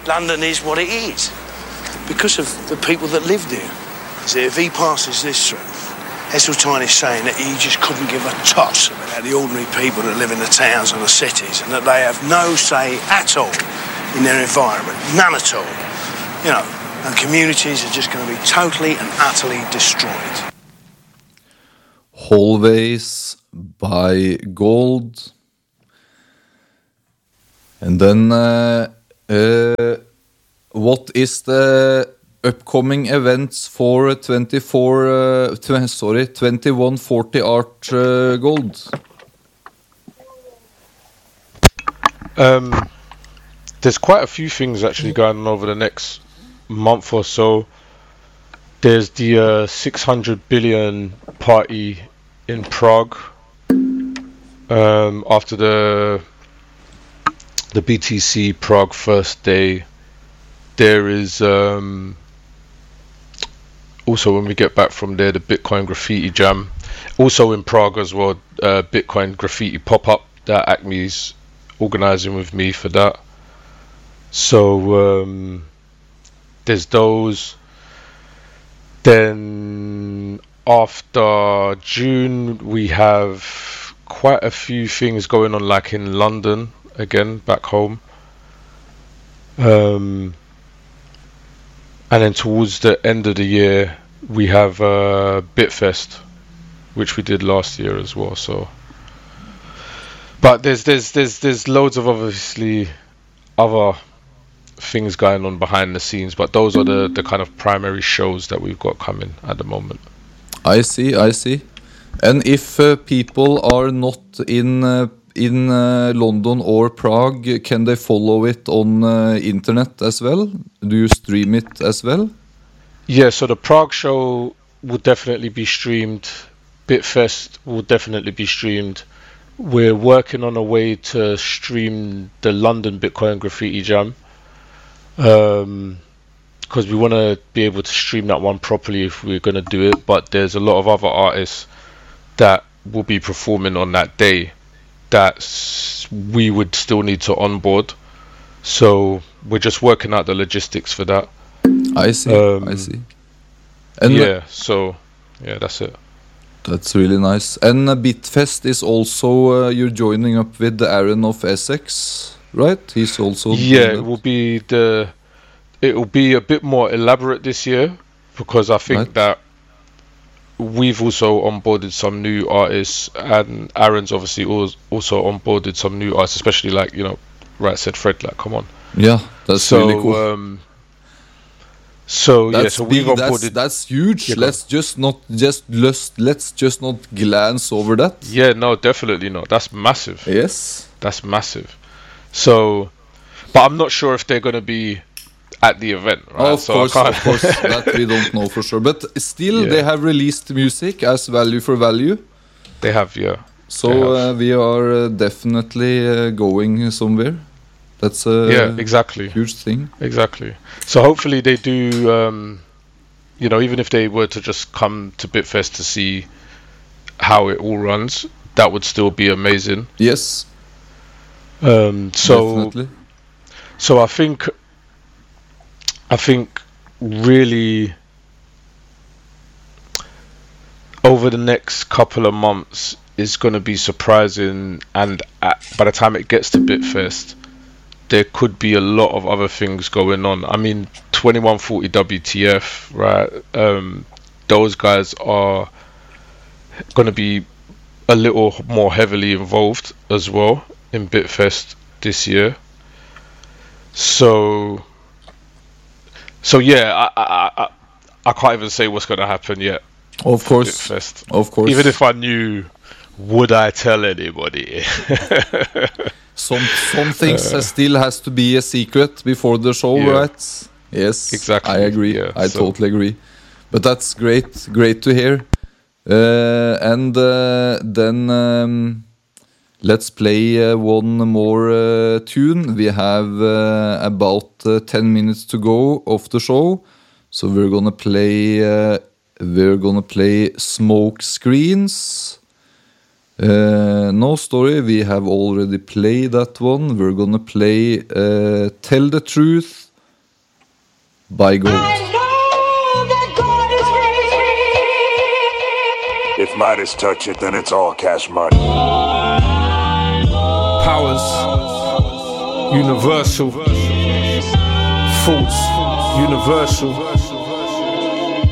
London is what it is because of the people that live there. So if he passes this through, Heseltine is saying that he just couldn't give a toss about the ordinary people that live in the towns and the cities and that they have no say at all in their environment, none at all. You know, and communities are just going to be totally and utterly destroyed. Hallways by Gold. And then what is the upcoming events for 2140 Art Gold? There's quite a few things actually going on over the next month or so. There's the 600 billion party in Prague after the BTC Prague first day. There is also, when we get back from there, the Bitcoin Graffiti Jam. Also in Prague as well, Bitcoin Graffiti pop-up that Acme's organising with me for that. So there's those. Then after June, we have quite a few things going on, like in London, again, back home. And then towards the end of the year, we have Bitfest, which we did last year as well. So, but there's loads of obviously other things going on behind the scenes, but those are the kind of primary shows that we've got coming at the moment. I see. And if people are not in London or Prague, can they follow it on internet as well? Do you stream it as well? Yeah, so the Prague show will definitely be streamed. Bitfest will definitely be streamed. We're working on a way to stream the London Bitcoin Graffiti Jam, because we want to be able to stream that one properly if we're going to do it. But there's a lot of other artists that will be performing on that day that we would still need to onboard, so we're just working out the logistics for that. I see. And so that's it. That's really nice. And Bitfest is also you're joining up with the Aaron of Essex, right? He's also it will be a bit more elaborate this year, because I think that we've also onboarded some new artists, and Aaron's obviously also onboarded some new artists, especially like, Right Said Fred, like, come on. Yeah, that's really cool. So we've onboarded. That's huge. Yeah, let's just not glance over that. Yeah, no, definitely not. That's massive. Yes, that's massive. So, but I'm not sure if they're going to be at the event, right? Of course, that we don't know for sure. But still, they have released music as value for value. They have, yeah. So we are definitely going somewhere. That's a huge thing. Exactly. So hopefully they do, even if they were to just come to Bitfest to see how it all runs, that would still be amazing. Yes. Definitely. So I think really over the next couple of months is going to be surprising, and by the time it gets to Bitfest, there could be a lot of other things going on. I mean, 2140 WTF, right? Those guys are going to be a little more heavily involved as well in Bitfest this year. So yeah, I can't even say what's going to happen yet. Of course, Bitfest. Of course. Even if I knew, would I tell anybody? Some things still has to be a secret before the show, right? Yes, exactly. I agree. Yeah, I totally agree. But that's great to hear. And then let's play one more tune. We have about 10 minutes to go of the show, so we're gonna play Smoke Screens. No Story, we have already played that one. We're gonna play Tell the Truth buy gold. If Midas touch it, then it's all cash money. Powers, universal. Thoughts, universal.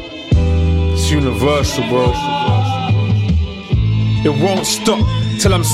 It's universal, bro. It won't stop till I'm